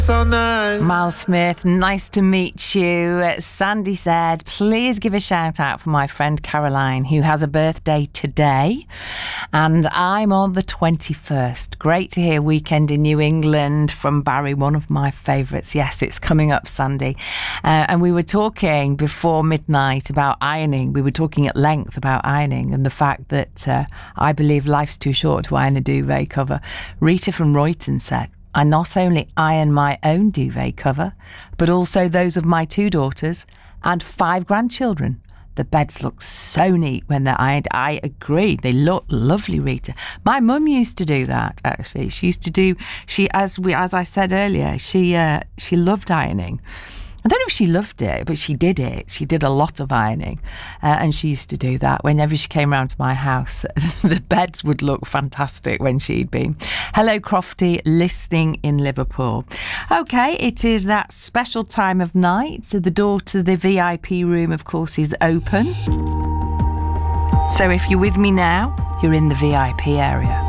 all night. Miles Smith, nice to meet you. Sandy said, please give a shout out for my friend Caroline, who has a birthday today. And I'm on the 21st. Great to hear Weekend in New England from Barry, one of my favourites. Yes, it's coming up, Sandy. And we were talking before midnight about ironing. We were talking at length about ironing and the fact that I believe life's too short to iron a duvet cover. Rita from Royton said, I not only iron my own duvet cover, but also those of my 2 daughters and 5 grandchildren. The beds look so neat when they're ironed. I agree. They look lovely, Rita. My mum used to do that, actually. She used to do, as I said earlier, she loved ironing. I don't know if she loved it, but she did it. She did a lot of ironing. And she used to do that. Whenever she came round to my house, the beds would look fantastic when she'd been. Hello, Crofty, listening in Liverpool. OK, it is that special time of night. So the door to the VIP room, of course, is open. So if you're with me now, you're in the VIP area.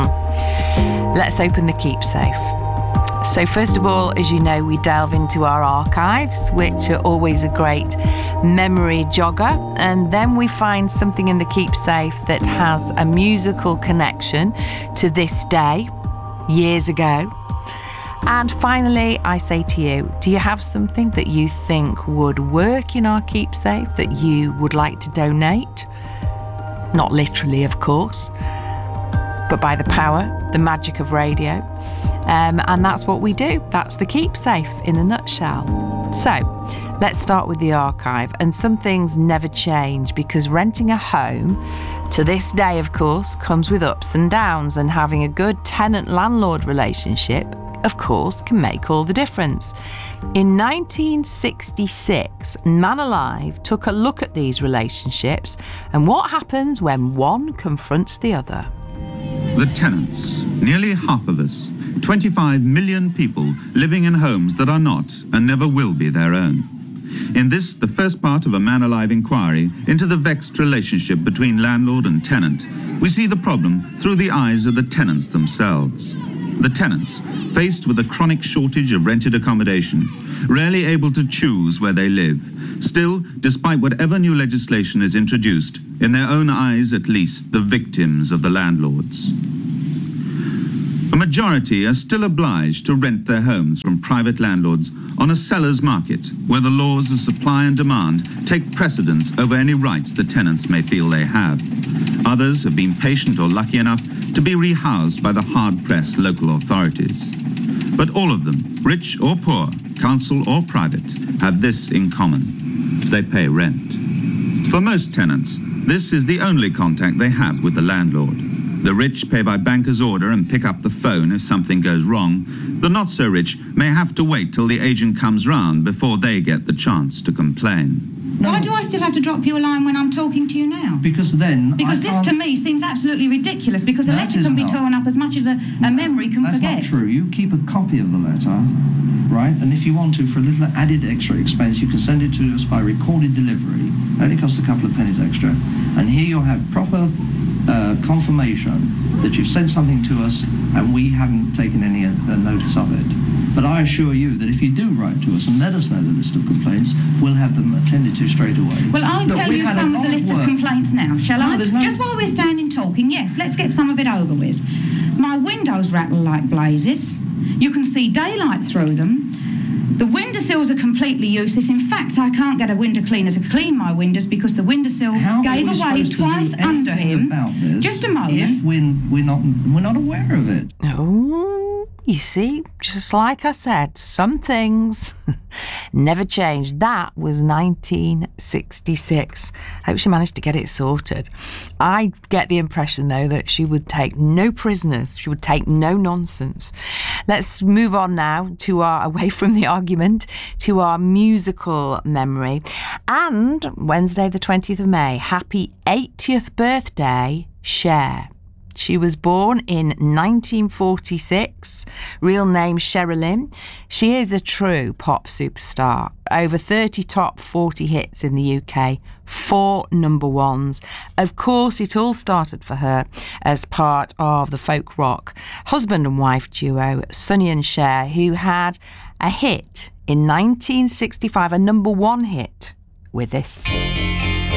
Let's open the keep safe. So first of all, as you know, we delve into our archives, which are always a great memory jogger. And then we find something in the keep safe that has a musical connection to this day, years ago. And finally, I say to you, do you have something that you think would work in our keep safe that you would like to donate? Not literally, of course, but by the power, the magic of radio. And that's what we do. That's the keep safe in a nutshell. So let's start with the archive. And some things never change because renting a home to this day, of course, comes with ups and downs, and having a good tenant-landlord relationship, of course, can make all the difference. In 1966, Man Alive took a look at these relationships and what happens when one confronts the other. The tenants, nearly half of us, 25 million people living in homes that are not and never will be their own. In this, the first part of a Man Alive inquiry into the vexed relationship between landlord and tenant, we see the problem through the eyes of the tenants themselves. The tenants, faced with a chronic shortage of rented accommodation, rarely able to choose where they live, still, despite whatever new legislation is introduced, in their own eyes at least, the victims of the landlords. A majority are still obliged to rent their homes from private landlords on a seller's market, where the laws of supply and demand take precedence over any rights the tenants may feel they have. Others have been patient or lucky enough to be rehoused by the hard-pressed local authorities. But all of them, rich or poor, council or private, have this in common: they pay rent. For most tenants, this is the only contact they have with the landlord. The rich pay by banker's order and pick up the phone if something goes wrong. The not-so-rich may have to wait till the agent comes round before they get the chance to complain. No. Why do I still have to drop you a line when I'm talking to you now? Because this to me seems absolutely ridiculous, because a letter can be torn up as much as a memory can forget. That's not true. You keep a copy of the letter, right? And if you want to, for a little added extra expense, you can send it to us by recorded delivery. It only costs a couple of pennies extra. And here you'll have proper confirmation that you've sent something to us and we haven't taken any notice of it. But I assure you that if you do write to us and let us know the list of complaints, we'll have them attended to straight away. Well, I'll tell you some of the list of complaints now, shall I? Just while we're standing talking, yes, let's get some of it over with. My windows rattle like blazes. You can see daylight through them. The windowsills are completely useless. In fact, I can't get a window cleaner to clean my windows because the windowsill gave away twice under him. Just a moment. If we're not aware of it. Oh, you see, just like I said, some things never change. That was 1966. I hope she managed to get it sorted. I get the impression, though, that she would take no prisoners. She would take no nonsense. Let's move on now to away from the argument, to our musical memory. And Wednesday, the 20th of May, happy 80th birthday, Cher. She was born in 1946, real name Sherilyn. She is a true pop superstar. Over 30 top 40 hits in the UK, 4 number ones. Of course, it all started for her as part of the folk rock husband and wife duo Sonny and Cher, who had a hit in 1965, a number one hit with this.